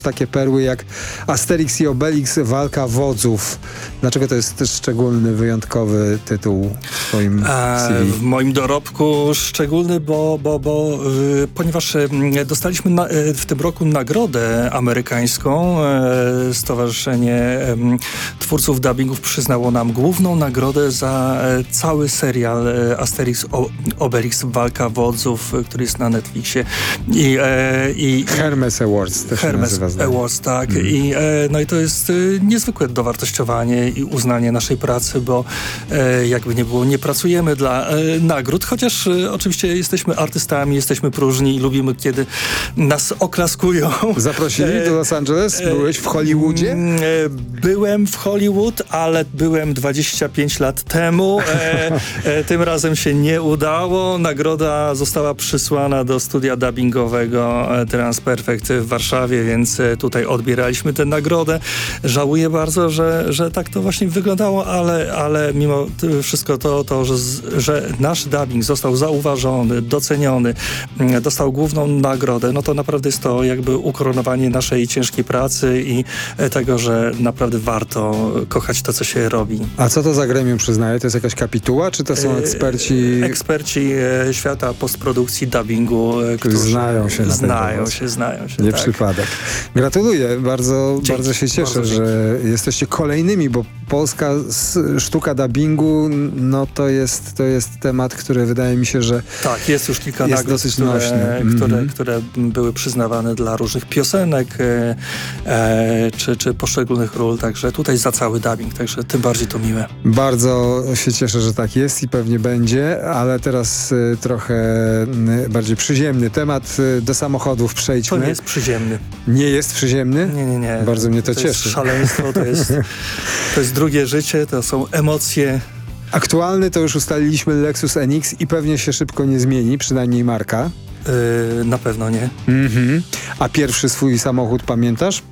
takie perły jak Asterix i Obelix, walka wodzów. Dlaczego to jest też szczególny, wyjątkowy tytuł w twoim CV? W moim dorobku szczególny, ponieważ dostaliśmy w tym roku nagrodę amerykańską. Stowarzyszenie Twórców Dubbingów przyznało nam główną nagrodę za cały serial Asterix Obelix, walka wodzów, który jest na Netflixie. Hermes Awards też Hermes się nazywa. Awards, tak. I to jest niezwykłe dowartościowanie i uznanie naszej pracy, bo jakby nie było, nie pracujemy dla nagród, chociaż oczywiście jesteśmy artystami, jesteśmy próżni i lubimy, kiedy nas oklaskują. Zaprosili do Los Angeles? Byłeś w Hollywoodzie? Byłem w Hollywood, ale byłem 25 lat temu. Tym razem się nie udało. Nagroda została przysłana do studia dubbingowego Transperfect w Warszawie, więc tutaj odbieraliśmy tę nagrodę. Żałuję bardzo, że tak to właśnie wyglądało, ale mimo wszystko że nasz dubbing został zauważony, doceniony, dostał główną nagrodę, no to naprawdę jest to jakby ukoronowanie naszej ciężkiej pracy i tego, że naprawdę warto kochać to, co się robi. A co to za gremium przyznaje? To jest jakaś kapituła, czy to są eksperci? Eksperci świata postprodukcji, dubbingu, którzy znają się na znają się. Nie tak. przypadek. Gratuluję, bardzo się cieszę, bardzo że jesteście kolejnymi, bo polska sztuka dubbingu, no to jest temat, który wydaje mi się, że tak, jest już kilka jest nagród, dosyć nośny. które były przyznawane dla różnych piosenek czy poszczególnych ról, także tutaj za cały dubbing, także tym bardziej to miłe. Bardzo się cieszę, że tak jest i pewnie będzie, ale teraz trochę bardziej przyziemny temat. Do samochodów przejdźmy. To nie jest przyziemny. Nie jest przyziemny? Nie. Bardzo mnie to cieszy. Jest szaleństwo, to jest drugie życie, to są emocje. Aktualny to już ustaliliśmy Lexus NX i pewnie się szybko nie zmieni, przynajmniej marka. Na pewno nie. A pierwszy swój samochód pamiętasz?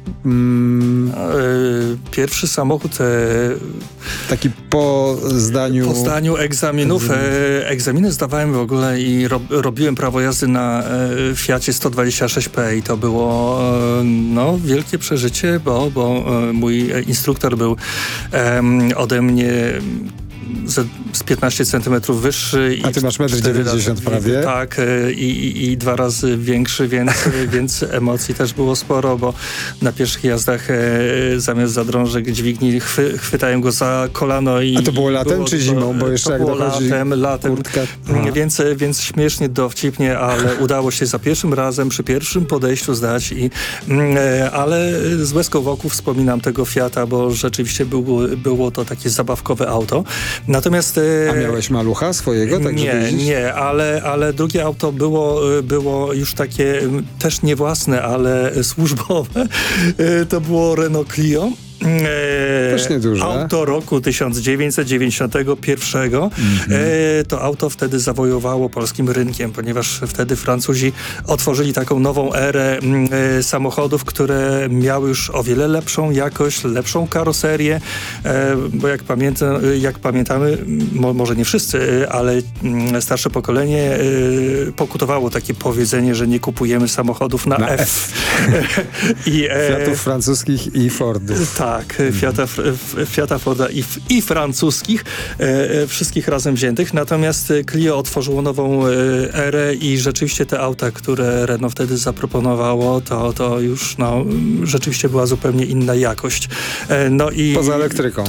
Pierwszy samochód taki po zdaniu egzaminów. Egzaminy zdawałem w ogóle i robiłem prawo jazdy na Fiacie 126P i to było wielkie przeżycie, bo mój instruktor był ode mnie z 15 centymetrów wyższy. A ty masz 1,90 m prawie? Tak, i 2 razy większy, więc emocji też było sporo, bo na pierwszych jazdach zamiast za drążek dźwigni chwytałem go za kolano. A to było latem czy zimą? Bo jeszcze jak dochodzi latem. Kurtka. Więc śmiesznie, dowcipnie, ale udało się za pierwszym razem, przy pierwszym podejściu zdać. Ale z łezką wokół wspominam tego Fiata, bo rzeczywiście było to takie zabawkowe auto. Natomiast... A miałeś malucha swojego? Tak, nie, ale drugie auto było już takie też nie własne, ale służbowe. To było Renault Clio. Też nieduże. Auto roku 1991. To auto wtedy zawojowało polskim rynkiem, ponieważ wtedy Francuzi otworzyli taką nową erę samochodów, które miały już o wiele lepszą jakość, lepszą karoserię, bo jak pamiętamy, może nie wszyscy, ale starsze pokolenie pokutowało takie powiedzenie, że nie kupujemy samochodów na F. Fiatów francuskich i Fordów. Tak, Fiata, Forda i francuskich, wszystkich razem wziętych. Natomiast Clio otworzyło nową erę i rzeczywiście te auta, które Renault wtedy zaproponowało, to już rzeczywiście była zupełnie inna jakość. Poza elektryką.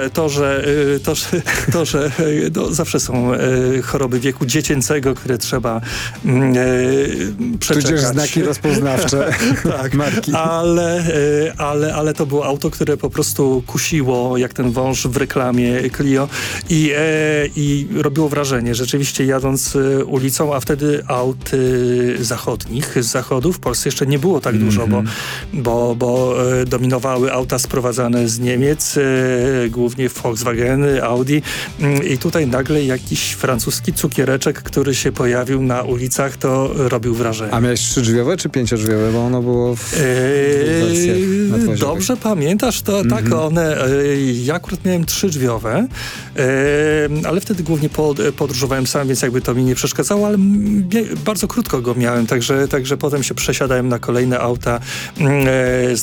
To, że zawsze są choroby wieku dziecięcego, które trzeba przeczekać. Tudzież znaki rozpoznawcze tak, marki. Ale to było auto, które po prostu kusiło, jak ten wąż w reklamie Clio i robiło wrażenie. Rzeczywiście jadąc ulicą, a wtedy aut zachodnich, z zachodu w Polsce jeszcze nie było tak dużo, bo dominowały auta sprowadzane z Niemiec, głównie Volkswageny, Audi i tutaj nagle jakiś francuski cukiereczek, który się pojawił na ulicach, to robił wrażenie. A miałeś 3-drzwiowe czy 5-drzwiowe? Bo ono było w wersjach na twoim gniaździowych. Dobrze pamiętasz, to tak, one, ja akurat miałem 3 drzwiowe, ale wtedy głównie podróżowałem sam, więc jakby to mi nie przeszkadzało, ale bardzo krótko go miałem, także potem się przesiadałem na kolejne auta